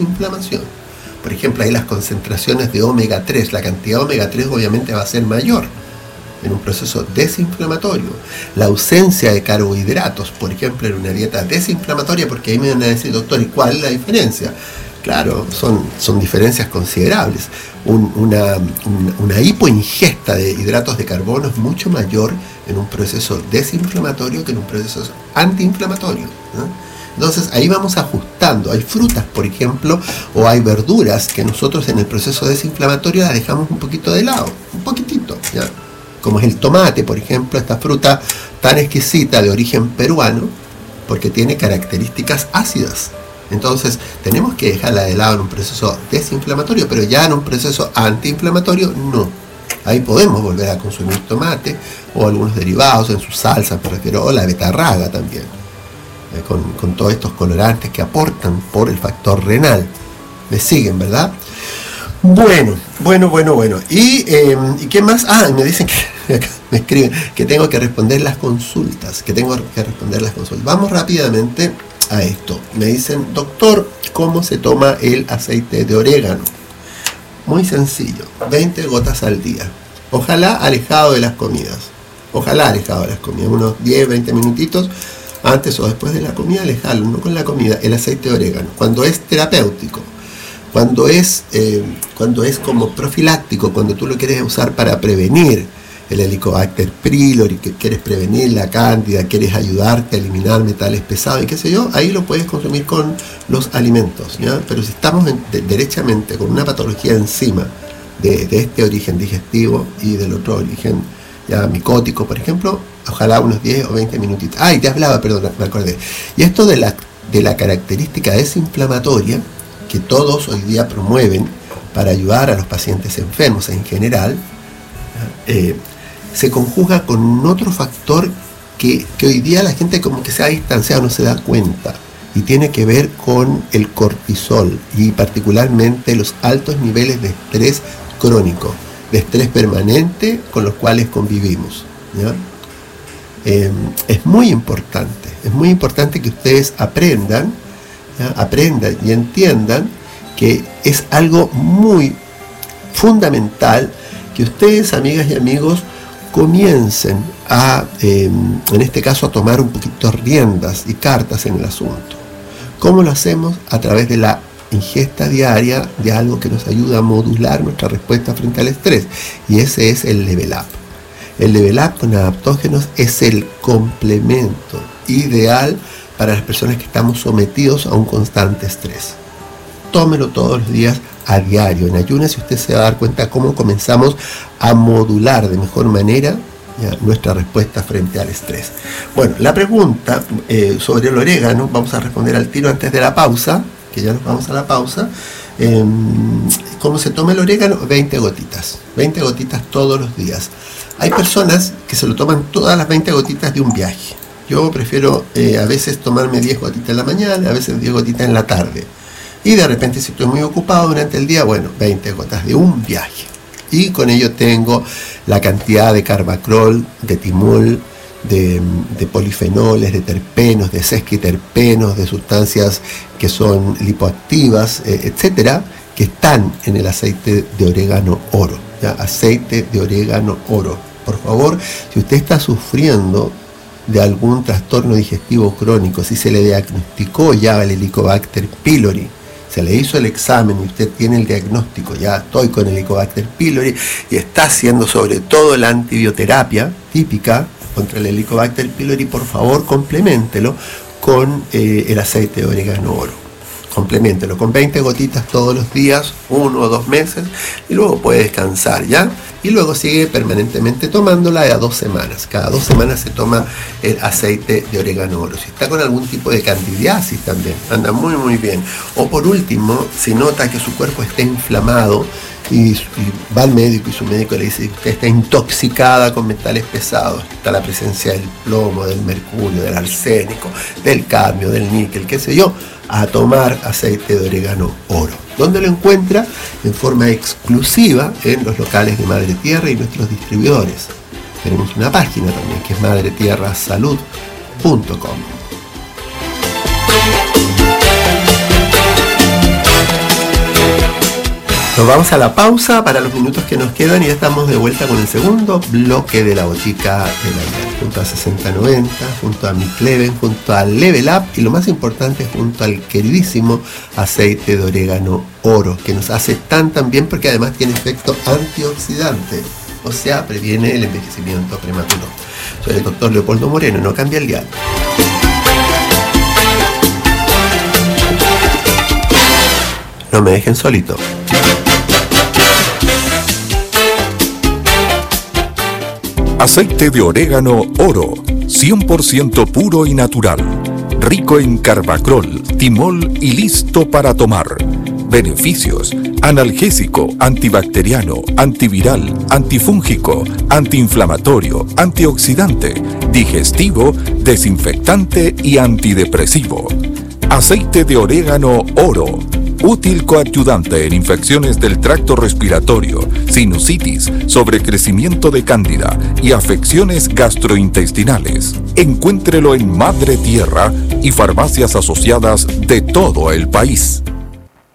inflamación. Por ejemplo, ahí las concentraciones de omega 3, la cantidad de omega 3 obviamente va a ser mayor en un proceso desinflamatorio. La ausencia de carbohidratos, por ejemplo, en una dieta desinflamatoria, porque ahí me van a decir, doctor, ¿y cuál es la diferencia? Claro, son diferencias considerables. Una hipoingesta de hidratos de carbono es mucho mayor en un proceso desinflamatorio que en un proceso antiinflamatorio, ¿no? Entonces ahí vamos ajustando. Hay frutas, por ejemplo, o hay verduras que nosotros en el proceso desinflamatorio las dejamos un poquito de lado, un poquitito, ¿ya? Como es el tomate, por ejemplo, esta fruta tan exquisita de origen peruano, porque tiene características ácidas. Entonces tenemos que dejarla de lado en un proceso desinflamatorio, pero ya en un proceso antiinflamatorio no. Ahí podemos volver a consumir tomate o algunos derivados en su salsa, me refiero, o la betarraga también, con todos estos colorantes que aportan por el factor renal. ¿Me siguen, verdad? Bueno. ¿Y qué más? Me dicen que me escriben que tengo que responder las consultas. Vamos rápidamente a esto. Me dicen, doctor, ¿cómo se toma el aceite de orégano? Muy sencillo, 20 gotas al día. Ojalá alejado de las comidas. Unos 10, 20 minutitos antes o después de la comida, alejarlo, no con la comida, el aceite de orégano. Cuando es terapéutico, cuando es como profiláctico, cuando tú lo quieres usar para prevenir el Helicobacter pylori, que quieres prevenir la cándida, quieres ayudarte a eliminar metales pesados y qué sé yo, ahí lo puedes consumir con los alimentos, ¿ya? Pero si estamos derechamente con una patología encima de este origen digestivo y del otro origen ya micótico, por ejemplo, ojalá unos 10 o 20 minutitos. Y te hablaba, perdón, me acordé. Y esto de la característica desinflamatoria que todos hoy día promueven para ayudar a los pacientes enfermos en general, se conjuga con otro factor que hoy día la gente como que se ha distanciado, no se da cuenta, y tiene que ver con el cortisol y particularmente los altos niveles de estrés crónico, de estrés permanente con los cuales convivimos, ¿ya? Es muy importante que ustedes aprendan y entiendan que es algo muy fundamental que ustedes, amigas y amigos, comiencen en este caso, a tomar un poquito riendas y cartas en el asunto. ¿Cómo lo hacemos? A través de la ingesta diaria de algo que nos ayuda a modular nuestra respuesta frente al estrés, y ese es el Level Up. El Level Up con adaptógenos es el complemento ideal para las personas que estamos sometidos a un constante estrés. Tómelo todos los días, a diario, en ayunas, y usted se va a dar cuenta cómo comenzamos a modular de mejor manera nuestra respuesta frente al estrés. Bueno, la pregunta sobre el orégano, vamos a responder al tiro antes de la pausa, que ya nos vamos a la pausa. ¿Cómo se toma el orégano? 20 gotitas todos los días. Hay personas que se lo toman todas las 20 gotitas de un viaje. Yo prefiero a veces tomarme 10 gotitas en la mañana, a veces 10 gotitas en la tarde. Y de repente, si estoy muy ocupado durante el día, 20 gotas de un viaje. Y con ello tengo la cantidad de carbacrol, de timol, de polifenoles, de terpenos, de sesquiterpenos, de sustancias que son lipoactivas, etcétera, que están en el aceite de orégano oro, ¿ya? Aceite de orégano oro. Por favor, si usted está sufriendo de algún trastorno digestivo crónico, si se le diagnosticó ya el Helicobacter pylori, se le hizo el examen y usted tiene el diagnóstico, ya estoy con el Helicobacter pylori, y está haciendo sobre todo la antibioterapia típica contra el Helicobacter pylori, por favor compleméntelo con el aceite de orégano oro. Compleméntelo con 20 gotitas todos los días, 1 o 2 meses, y luego puede descansar, ¿ya? Y luego sigue permanentemente tomándola de a 2 semanas. Cada 2 semanas se toma el aceite de orégano oro. Si está con algún tipo de candidiasis también, anda muy muy bien. O por último, si nota que su cuerpo está inflamado y va al médico y su médico le dice que usted está intoxicada con metales pesados, está la presencia del plomo, del mercurio, del arsénico, del cadmio, del níquel, qué sé yo, a tomar aceite de orégano oro. ¿Dónde lo encuentra? En forma exclusiva en los locales de Madre Tierra y nuestros distribuidores. Tenemos una página también que es madretierrasalud.com. Nos vamos a la pausa para los minutos que nos quedan y ya estamos de vuelta con el segundo bloque de la Botica del Ayer, junto a 6090, junto a Micleven, junto a Level Up y lo más importante, junto al queridísimo aceite de orégano oro, que nos hace tan bien porque además tiene efecto antioxidante, o sea, previene el envejecimiento prematuro. Soy el doctor Leopoldo Moreno, no cambia el dial. No me dejen solito. Aceite de orégano oro, 100% puro y natural, rico en carbacrol, timol y listo para tomar. Beneficios: analgésico, antibacteriano, antiviral, antifúngico, antiinflamatorio, antioxidante, digestivo, desinfectante y antidepresivo. Aceite de orégano oro, útil coadyuvante en infecciones del tracto respiratorio, sinusitis, sobrecrecimiento de cándida y afecciones gastrointestinales. Encuéntrelo en Madre Tierra y farmacias asociadas de todo el país.